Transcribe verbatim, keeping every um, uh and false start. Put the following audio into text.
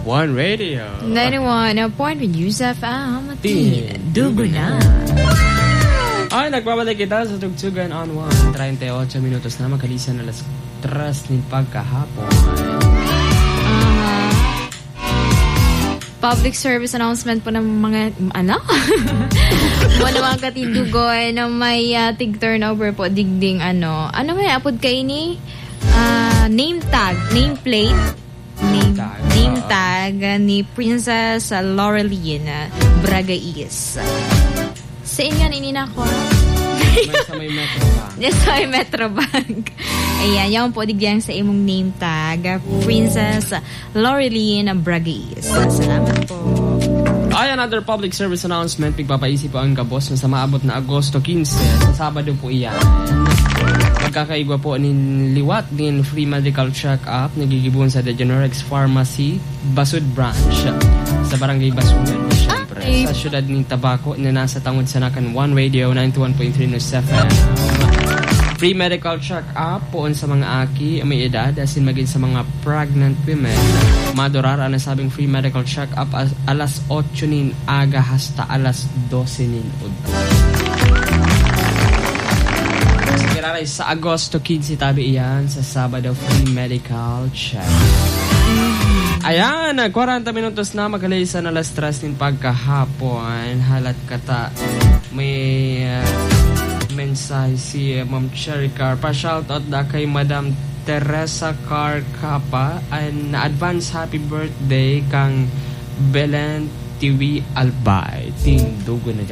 One Radio. ninety-one point one News F M. Dugo na. Ay, nagbabalik kita sa tugtugan on one. thirty-eight minutos na makalisan alas tres ng pagkahapon. Uh, public service announcement po ng mga, ano? Mga mga katidugoy na may uh, tig turnover po, digding ano. Ano may apod kayo ni? Uh, name tag, name plate. Name tag, name tag uh, ni Princess uh, Laureline uh, Bragais. Sa inyo, inina ko. Sa may Metrobank. Yes, sa may Metrobank. Ayan, yan po digyan sa imong name tag, Princess Laureline Bragais. Salamat po. Ay, another public service announcement. Pagpapaisip po ang kabos na sa maabot na Agosto quince. Sa Sabado po iyan. Magkakaigwa po ni liwat din free medical check-up nagigibon sa The Generics Pharmacy, Basud Branch. Sa Barangay Basunan, syempre. Ay. Sa syudad ng Tabaco na nasa tangod sa Nakan One Radio, ninety-one point three News F M. Free medical check-up poon sa mga aki may edad asin maging sa mga pregnant women. Madurar ang nasabing free medical check-up as, alas eight nin aga hasta alas twelve nin udto. Sige sa Agosto quince tabi iyan sa Sabado free medical check. Ayan, forty minutos na magalisan alas tres nin pagkahapon. Halat kata may uh, mensahe si uh, Ma'am Cherry Car. Pa-shoutout da kay Madam Teresa Car Capa and advance happy birthday kang Belen T V Albay. Tindugo na